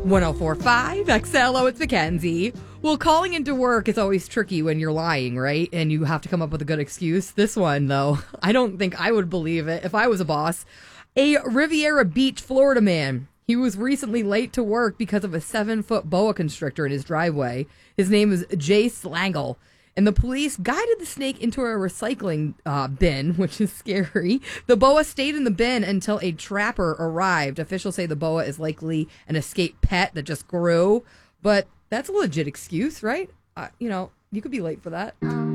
1045 XLO, it's Mackenzie. Well, calling into work is always tricky when you're lying, right? And you have to come up with a good excuse. This one, though, I don't think I would believe it if I was a boss. A Riviera Beach, Florida man. He was recently late to work because of a 7-foot boa constrictor in his driveway. His name is Jay Slangle. And the police guided the snake into a recycling bin, which is scary. The boa stayed in the bin until a trapper arrived. Officials say the boa is likely an escaped pet that just grew. But that's a legit excuse, right? You could be late for that.